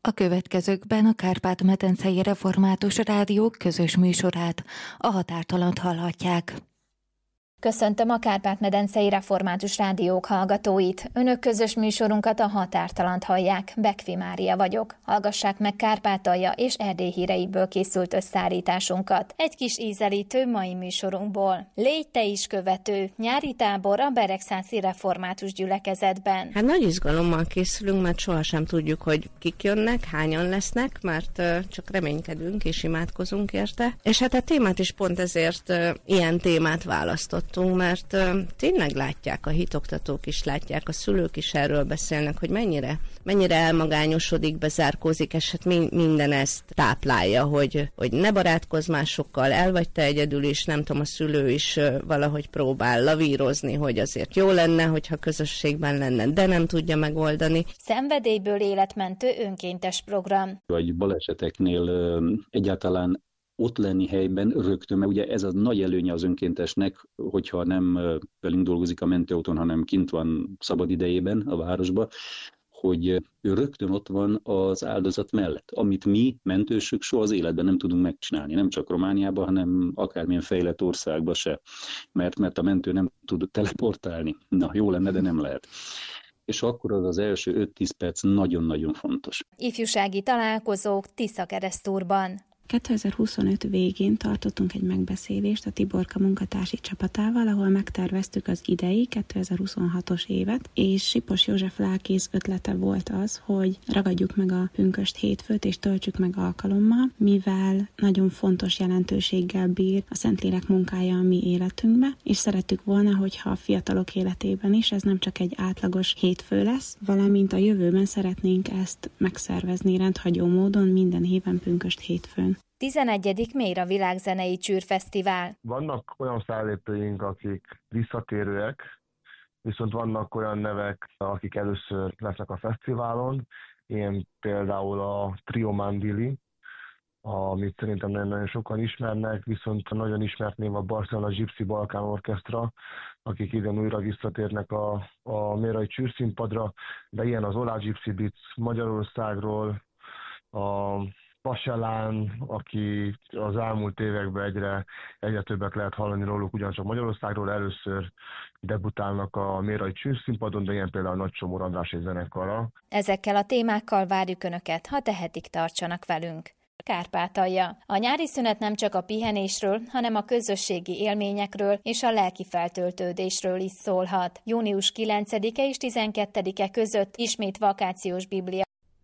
A következőkben a Kárpát-medencei Református Rádió közös műsorát, a Határtalant hallhatják. Köszöntöm a Kárpát-medencei Református Rádiók hallgatóit. Önök közös műsorunkat, a Határtalant hallják. Bekvi Mária vagyok. Hallgassák meg Kárpátalja és Erdély híreiből készült összeállításunkat. Egy kis ízelítő mai műsorunkból. Légy te is követő. Nyári tábor a Beregszászi Református Gyülekezetben. Hát nagy izgalommal készülünk, mert sohasem tudjuk, hogy kik jönnek, hányan lesznek, mert csak reménykedünk és imádkozunk érte. És hát a témát is pont ezért ilyen témát választottunk, mert tényleg látják, a hitoktatók is látják, a szülők is erről beszélnek, hogy mennyire elmagányosodik, bezárkózik, és hát minden ezt táplálja, hogy ne barátkozz másokkal, el vagy te egyedül is, nem tudom, a szülő is valahogy próbál lavírozni, hogy azért jó lenne, hogyha közösségben lenne, de nem tudja megoldani. Szenvedélyből életmentő önkéntes program. Vagy baleseteknél egyáltalán ott lenni helyben rögtön, mert ugye ez a nagy előnye az önkéntesnek, hogyha nem velünk dolgozik a mentőautón, hanem kint van szabad idejében a városba, hogy ő rögtön ott van az áldozat mellett, amit mi, mentősök, soha az életben nem tudunk megcsinálni, nem csak Romániában, hanem akármilyen fejlett országban se, mert a mentő nem tud teleportálni. Na, jó lenne, de nem lehet. És akkor az első 5-10 perc nagyon-nagyon fontos. Ifjúsági találkozók Tiszakeresztúrban. 2025 végén tartottunk egy megbeszélést a Tiborka munkatársi csapatával, ahol megterveztük az idei 2026-os évet, és Sipos József lelkész ötlete volt az, hogy ragadjuk meg a pünkösd hétfőt és töltsük meg alkalommal, mivel nagyon fontos jelentőséggel bír a Szentlélek munkája a mi életünkbe, és szerettük volna, hogyha a fiatalok életében is ez nem csak egy átlagos hétfő lesz, valamint a jövőben szeretnénk ezt megszervezni rendhagyó módon minden héten pünkösd hétfőn. 11. Méra Világzenei Csűrfesztivál. Vannak olyan fellépőink, akik visszatérőek, viszont vannak olyan nevek, akik először lesznek a fesztiválon, ilyen például a Trio Mandili, amit szerintem nagyon sokan ismernek, viszont nagyon ismert név a Barcelona Gypsy Balkán Orchestra, akik idén újra visszatérnek a mérai csűrszínpadra, de ilyen az Olá Gypsy Beats Magyarországról, a Paselán, aki az elmúlt években egyre többet lehet hallani róluk, ugyancsak Magyarországról először debutálnak a mérai csűrszínpadon, de ilyen például Nagy Csomor András zenekara. Ezekkel a témákkal várjuk Önöket, ha tehetik, tartsanak velünk. Kárpátalja. A nyári szünet nem csak a pihenésről, hanem a közösségi élményekről és a lelki feltöltődésről is szólhat. Június 9-e és 12-e között ismét vakációs biblia.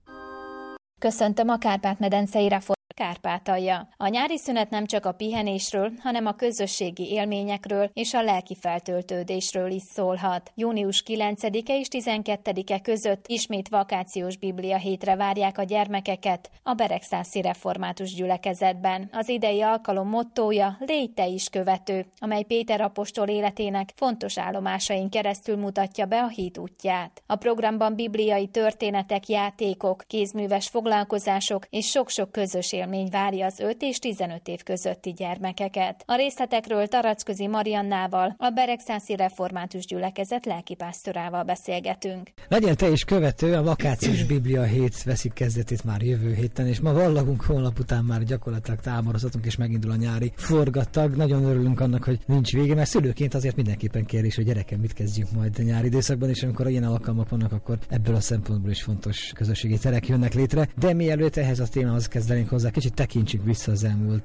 Köszöntöm a Kárpát-medencei Kárpátalja. A nyári szünet nem csak a pihenésről, hanem a közösségi élményekről és a lelki feltöltődésről is szólhat. Június 9-e és 12-e között ismét vakációs biblia hétre várják a gyermekeket a Beregszászi Református Gyülekezetben. Az idei alkalom mottója Légy te is követő, amely Péter apostol életének fontos állomásain keresztül mutatja be a hit útját. A programban bibliai történetek, játékok, kézműves foglalkozások és sok-sok közös élmény várja az 5 és 15 év közötti gyermekeket. A részletekről Taracközi Mariannával, a Beregszászi Református Gyülekezet lelkipásztorával beszélgetünk. Legyen te is követő, a vakációs biblia hét veszik kezdetét már jövő héten, és ma vallagunk, holnap után már gyakorlatilag táborozhatunk, és megindul a nyári forgatag. Nagyon örülünk annak, hogy nincs vége, mert szülőként azért mindenképpen kérdés, hogy gyerekem, mit kezdjünk majd a nyári időszakban, és amikor ilyen alkalmak vannak, akkor ebből a szempontból is fontos közösségi terek jönnek létre. De mielőtt ehhez a témához kezdenénk hozzá, kicsit tekintsük vissza az elmúlt